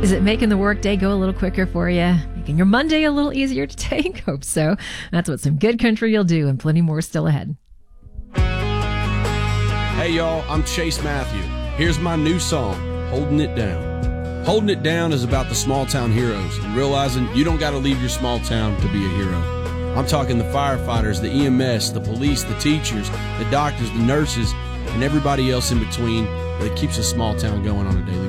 Is it making the workday go a little quicker for you? Making your Monday a little easier to take? Hope so. That's what some good country you'll do, and plenty more still ahead. Hey y'all, I'm Chase Matthew. Here's my new song, Holding It Down. Holding It Down is about the small town heroes and realizing you don't got to leave your small town to be a hero. I'm talking the firefighters, the EMS, the police, the teachers, the doctors, the nurses, and everybody else in between that keeps a small town going on a daily basis.